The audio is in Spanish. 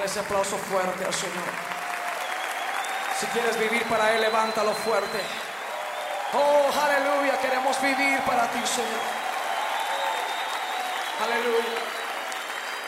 Dale ese aplauso fuerte al Señor. Si quieres vivir para Él, levántalo fuerte. Oh, aleluya, queremos vivir para ti, Señor.